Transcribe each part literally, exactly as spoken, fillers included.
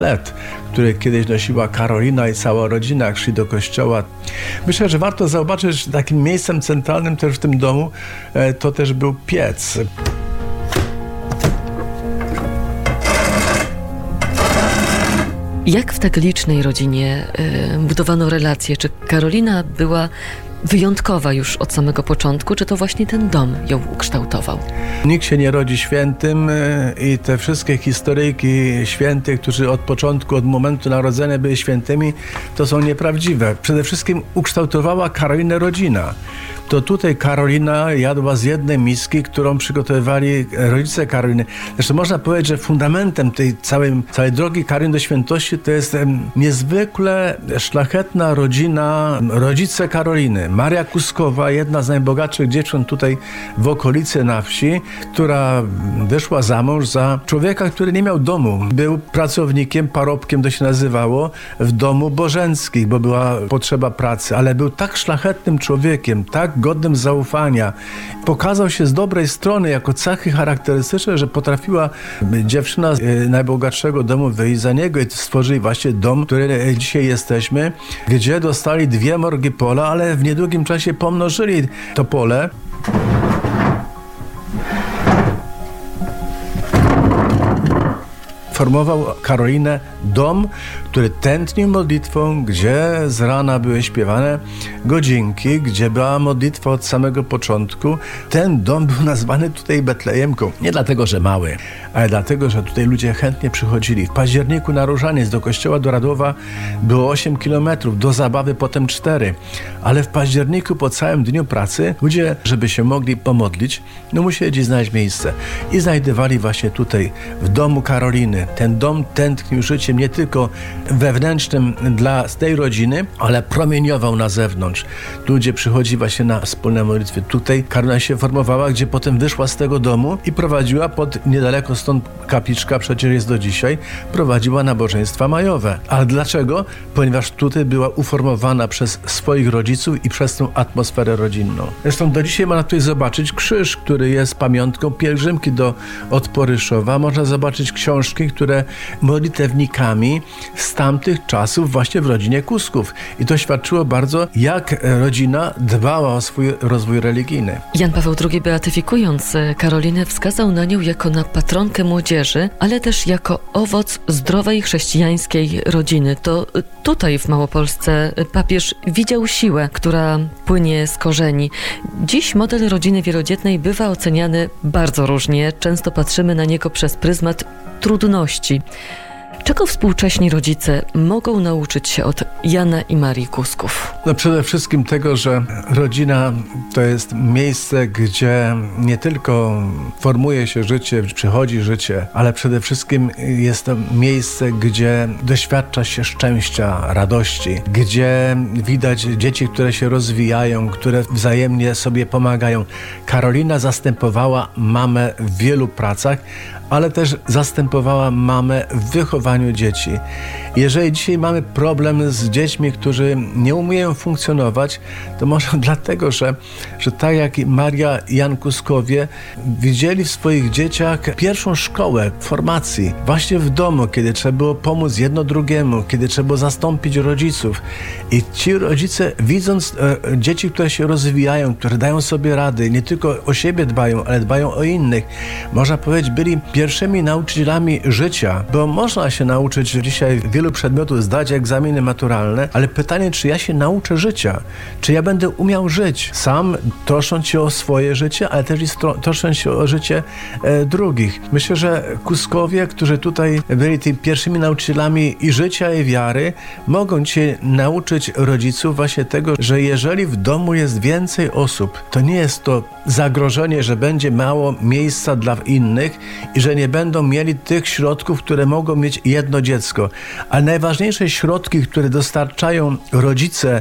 Let, który kiedyś nosiła Karolina i cała rodzina, jak szli do kościoła. Myślę, że warto zauważyć, że takim miejscem centralnym też w tym domu e, to też był piec. Jak w tak licznej rodzinie y, budowano relacje? Czy Karolina była wyjątkowa już od samego początku, czy to właśnie ten dom ją ukształtował? Nikt się nie rodzi świętym i te wszystkie historyjki świętych, którzy od początku, od momentu narodzenia byli świętymi, to są nieprawdziwe. Przede wszystkim ukształtowała Karolinę rodzina. To tutaj Karolina jadła z jednej miski, którą przygotowywali rodzice Karoliny. Zresztą można powiedzieć, że fundamentem tej całej, całej drogi Karoliny do świętości to jest niezwykle szlachetna rodzina, rodzice Karoliny. Maria Kuskowa, jedna z najbogatszych dziewcząt tutaj w okolicy na wsi, która wyszła za mąż za człowieka, który nie miał domu. Był pracownikiem, parobkiem to się nazywało, w domu bożeńskich, bo była potrzeba pracy, ale był tak szlachetnym człowiekiem, tak godnym zaufania. Pokazał się z dobrej strony jako cechy charakterystyczne, że potrafiła dziewczyna z najbogatszego domu wyjść za niego i stworzyli właśnie dom, w którym dzisiaj jesteśmy, gdzie dostali dwie morgi pola, ale w niedługim czasie pomnożyli to pole. Formował Karolinę dom, który tętnił modlitwą, gdzie z rana były śpiewane godzinki, gdzie była modlitwa od samego początku. Ten dom był nazwany tutaj Betlejemką. Nie dlatego, że mały, ale dlatego, że tutaj ludzie chętnie przychodzili. W październiku na Różaniec do kościoła do Radowa było osiem kilometrów, do Zabawy potem cztery. Ale w październiku po całym dniu pracy ludzie, żeby się mogli pomodlić, no musieli gdzieś znaleźć miejsce. I znajdowali właśnie tutaj, w domu Karoliny. Ten dom tętnił życiem nie tylko wewnętrznym dla tej rodziny, ale promieniował na zewnątrz. Ludzie przychodzili właśnie na wspólne modlitwy. Tutaj Karolina się formowała, gdzie potem wyszła z tego domu i prowadziła pod niedaleko stąd kapliczka, przecież jest do dzisiaj, prowadziła nabożeństwa majowe. Ale dlaczego? Ponieważ tutaj była uformowana przez swoich rodziców i przez tą atmosferę rodzinną. Zresztą do dzisiaj można tutaj zobaczyć krzyż, który jest pamiątką pielgrzymki do Odporyszowa. Można zobaczyć książki, które modlitewnikami z tamtych czasów właśnie w rodzinie Kusków. I to świadczyło bardzo, jak rodzina dbała o swój rozwój religijny. Jan Paweł drugi, beatyfikując Karolinę, wskazał na nią jako na patronkę młodzieży, ale też jako owoc zdrowej chrześcijańskiej rodziny. To tutaj w Małopolsce papież widział siłę, która płynie z korzeni. Dziś model rodziny wielodzietnej bywa oceniany bardzo różnie. Często patrzymy na niego przez pryzmat trudności. Czego współcześni rodzice mogą nauczyć się od Jana i Marii Kusków? No przede wszystkim tego, że rodzina to jest miejsce, gdzie nie tylko formuje się życie, przychodzi życie, ale przede wszystkim jest to miejsce, gdzie doświadcza się szczęścia, radości, gdzie widać dzieci, które się rozwijają, które wzajemnie sobie pomagają. Karolina zastępowała mamę w wielu pracach, ale też zastępowała mamę w wychowaniu dzieci. Jeżeli dzisiaj mamy problem z dziećmi, którzy nie umieją funkcjonować, to może dlatego, że, że tak jak Maria i Jan Kuskowie widzieli w swoich dzieciach pierwszą szkołę formacji, właśnie w domu, kiedy trzeba było pomóc jedno drugiemu, kiedy trzeba było zastąpić rodziców. I ci rodzice, widząc e, dzieci, które się rozwijają, które dają sobie rady, nie tylko o siebie dbają, ale dbają o innych, można powiedzieć, byli pierwszymi nauczycielami życia, bo można się nauczyć dzisiaj wielu przedmiotów, zdać egzaminy maturalne, ale pytanie, czy ja się nauczę życia? Czy ja będę umiał żyć sam, trosząc się o swoje życie, ale też i trosząc się o życie e, drugich. Myślę, że Kuskowie, którzy tutaj byli tymi pierwszymi nauczycielami i życia, i wiary, mogą cię nauczyć rodziców właśnie tego, że jeżeli w domu jest więcej osób, to nie jest to zagrożenie, że będzie mało miejsca dla innych i że nie będą mieli tych środków, które mogą mieć jedno dziecko. Ale najważniejsze środki, które dostarczają rodzice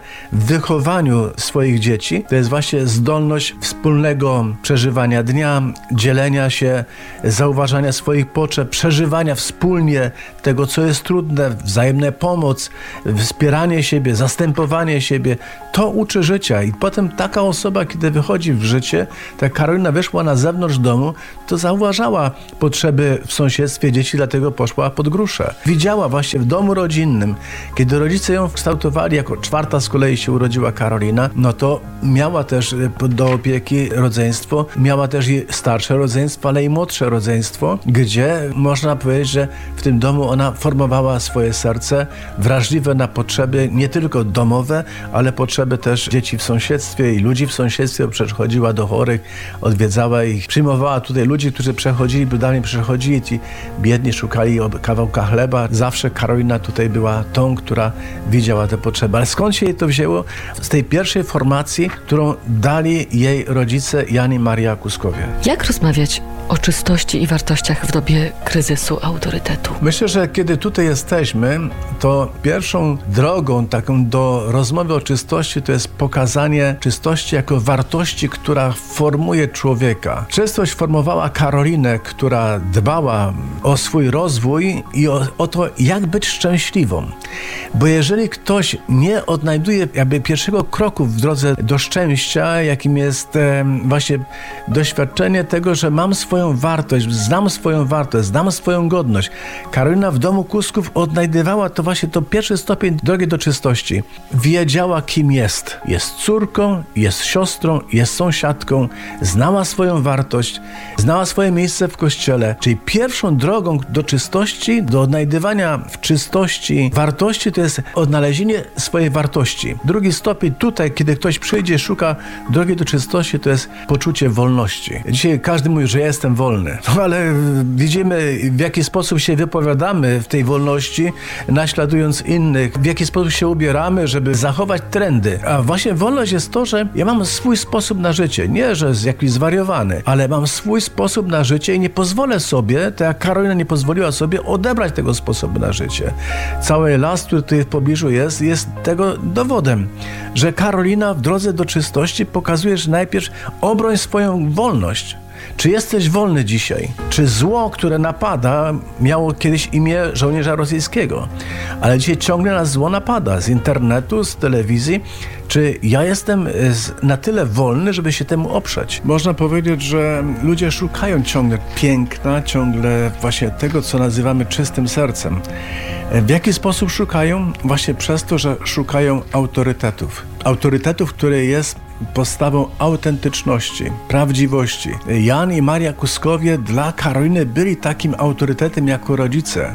w wychowaniu swoich dzieci, to jest właśnie zdolność wspólnego przeżywania dnia, dzielenia się, zauważania swoich potrzeb, przeżywania wspólnie tego, co jest trudne, wzajemna pomoc, wspieranie siebie, zastępowanie siebie. To uczy życia i potem taka osoba, kiedy wychodzi w życie, tak Karolina wyszła na zewnątrz domu, to zauważała potrzeby w sąsiedztwie dzieci, dlatego poszła pod gruszę. Widziała właśnie w domu rodzinnym, kiedy rodzice ją kształtowali, jako czwarta z kolei się urodziła Karolina, no to miała też do opieki rodzeństwo, miała też i starsze rodzeństwo, ale i młodsze rodzeństwo, gdzie można powiedzieć, że w tym domu ona formowała swoje serce, wrażliwe na potrzeby nie tylko domowe, ale potrzeby też dzieci w sąsiedztwie i ludzi w sąsiedztwie. Przecież chodziła do chorych, odwiedzała ich, przyjmowała tutaj ludzi, którzy przechodzili, brudami przechodzili, ci biedni szukali kawałka chleba. Zawsze Karolina tutaj była tą, która widziała te potrzeby. Ale skąd się jej to wzięło? Z tej pierwszej formacji, którą dali jej rodzice Jan i Maria Kuskowie. Jak rozmawiać o czystości i wartościach w dobie kryzysu autorytetu? Myślę, że kiedy tutaj jesteśmy, to pierwszą drogą taką do rozmowy o czystości to jest pokazanie czystości jako wartości, która formuje człowieka. Czystość formowała Karolinę, która dbała o swój rozwój i o, o to, jak być szczęśliwą. Bo jeżeli ktoś nie odnajduje jakby pierwszego kroku w drodze do szczęścia, jakim jest e, właśnie doświadczenie tego, że mam swoją wartość, znam swoją wartość, znam swoją godność. Karolina w domu Kusków odnajdywała to właśnie to pierwszy stopień drogi do czystości. Wiedziała, kim jest. Jest córką, jest siostrą, jest sąsiadką, znała swoją wartość, znała swoje miejsce w kościele. Czyli pierwszą drogą do czystości, do odnajdywania w czystości wartości, to jest odnalezienie swojej wartości. Drugi stopień tutaj, kiedy ktoś przyjdzie, szuka drogi do czystości, to jest poczucie wolności. Dzisiaj każdy mówi, że ja jestem wolny, no, ale widzimy, w jaki sposób się wypowiadamy w tej wolności, naśladując innych, w jaki sposób się ubieramy, żeby zachować trendy. A właśnie wolność jest to, że ja mam swój sposób na życie. Nie, że jest jakiś zwariowany, ale mam swój sposób na życie i nie pozwolę sobie, tak jak Karolina nie pozwoliła sobie, odebrać tego sposobu na życie. Cały las, który tutaj w pobliżu jest, jest tego dowodem, że Karolina w drodze do czystości pokazuje, że najpierw obroń swoją wolność. Czy jesteś wolny dzisiaj? Czy zło, które napada, miało kiedyś imię żołnierza rosyjskiego? Ale dzisiaj ciągle nas zło napada z internetu, z telewizji. Czy ja jestem na tyle wolny, żeby się temu oprzeć? Można powiedzieć, że ludzie szukają ciągle piękna, ciągle właśnie tego, co nazywamy czystym sercem. W jaki sposób szukają? Właśnie przez to, że szukają autorytetów. Autorytetów, który jest postawą autentyczności, prawdziwości. Jan i Maria Kuskowie dla Karoliny byli takim autorytetem jako rodzice.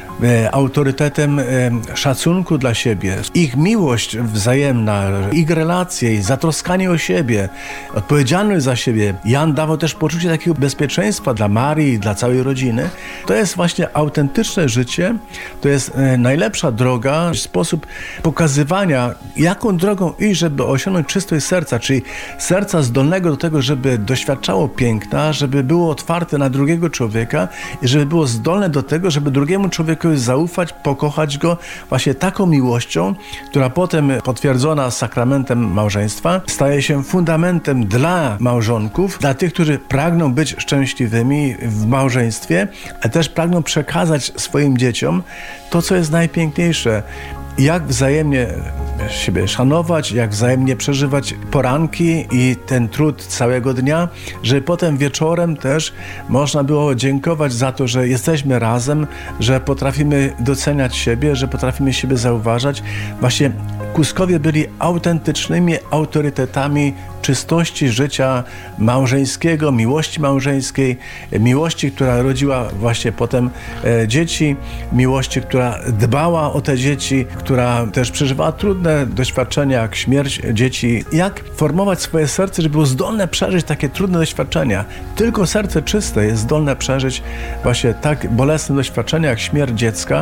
Autorytetem szacunku dla siebie. Ich miłość wzajemna, ich relacje, zatroskanie o siebie, odpowiedzialność za siebie. Jan dawał też poczucie takiego bezpieczeństwa dla Marii i dla całej rodziny. To jest właśnie autentyczne życie, to jest najlepsza droga, sposób pokazywania, jaką drogą iść, żeby osiągnąć czystość serca, czyli serca zdolnego do tego, żeby doświadczało piękna, żeby było otwarte na drugiego człowieka i żeby było zdolne do tego, żeby drugiemu człowiekowi zaufać, pokochać go właśnie taką miłością, która potem potwierdzona sakramentem małżeństwa staje się fundamentem dla małżonków, dla tych, którzy pragną być szczęśliwymi w małżeństwie, ale też pragną przekazać swoim dzieciom to, co jest najpiękniejsze. Jak wzajemnie siebie szanować, jak wzajemnie przeżywać poranki i ten trud całego dnia, żeby potem wieczorem też można było dziękować za to, że jesteśmy razem, że potrafimy doceniać siebie, że potrafimy siebie zauważać. Właśnie Kuskowie byli autentycznymi autorytetami czystości życia małżeńskiego, miłości małżeńskiej, miłości, która rodziła właśnie potem e, dzieci, miłości, która dbała o te dzieci, która też przeżywała trudne doświadczenia, jak śmierć dzieci. Jak formować swoje serce, żeby było zdolne przeżyć takie trudne doświadczenia. Tylko serce czyste jest zdolne przeżyć właśnie tak bolesne doświadczenia, jak śmierć dziecka.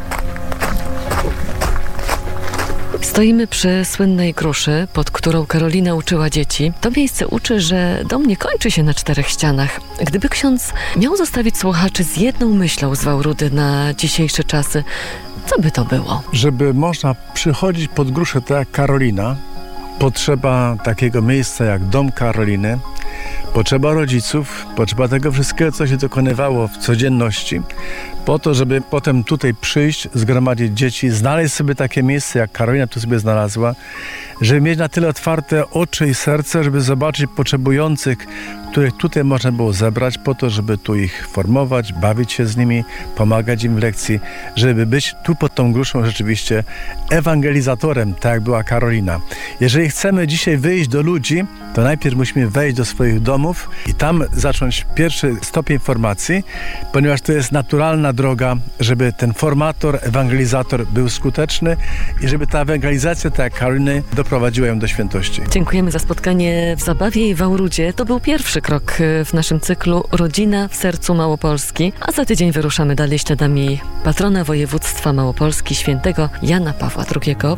Stoimy przy słynnej gruszy, pod którą Karolina uczyła dzieci. To miejsce uczy, że dom nie kończy się na czterech ścianach. Gdyby ksiądz miał zostawić słuchaczy z jedną myślą z Wałrudy na dzisiejsze czasy, Co by to było? Żeby można przychodzić pod gruszę tak jak Karolina, potrzeba takiego miejsca jak Dom Karoliny, potrzeba rodziców, potrzeba tego wszystkiego, co się dokonywało w codzienności, po to, żeby potem tutaj przyjść, zgromadzić dzieci, znaleźć sobie takie miejsce, jak Karolina tu sobie znalazła, żeby mieć na tyle otwarte oczy i serce, żeby zobaczyć potrzebujących, których tutaj można było zebrać po to, żeby tu ich formować, bawić się z nimi, pomagać im w lekcji, żeby być tu pod tą gruszą rzeczywiście ewangelizatorem, tak jak była Karolina. Jeżeli chcemy dzisiaj wyjść do ludzi, to najpierw musimy wejść do swoich domów i tam zacząć pierwszy stopień formacji, ponieważ to jest naturalna droga, żeby ten formator, ewangelizator był skuteczny i żeby ta ewangelizacja, tak jak Karoliny, doprowadziła ją do świętości. Dziękujemy za spotkanie w Zabawie i w Aurudzie. To był pierwszy krok w naszym cyklu Rodzina w sercu Małopolski, a za tydzień wyruszamy dalej śladami patrona województwa Małopolski, świętego Jana Pawła drugiego.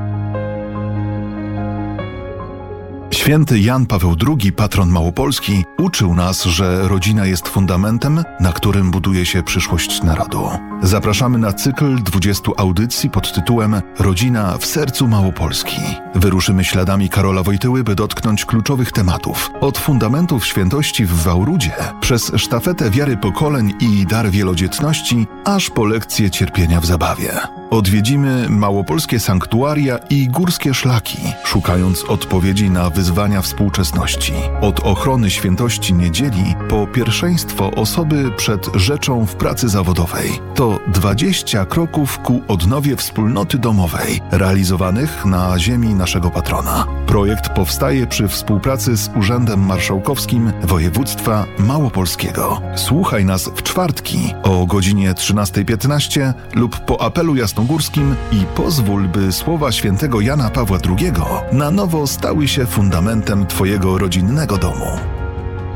Święty Jan Paweł drugi, patron Małopolski, uczył nas, że rodzina jest fundamentem, na którym buduje się przyszłość narodu. Zapraszamy na cykl dwudziestu audycji pod tytułem Rodzina w sercu Małopolski. Wyruszymy śladami Karola Wojtyły, by dotknąć kluczowych tematów. Od fundamentów świętości w Wałrudzie, przez sztafetę wiary pokoleń i dar wielodzietności, aż po lekcje cierpienia w zabawie. Odwiedzimy małopolskie sanktuaria i górskie szlaki, szukając odpowiedzi na wyzwania współczesności. Od ochrony świętości niedzieli po pierwszeństwo osoby przed rzeczą w pracy zawodowej. To dwadzieścia kroków ku odnowie wspólnoty domowej, realizowanych na ziemi naszego patrona. Projekt powstaje przy współpracy z Urzędem Marszałkowskim Województwa Małopolskiego. Słuchaj nas w czwartki o godzinie trzynasta piętnaście lub po apelu jasnogórskim i pozwól, by słowa świętego Jana Pawła drugiego na nowo stały się fundamentem Twojego rodzinnego domu.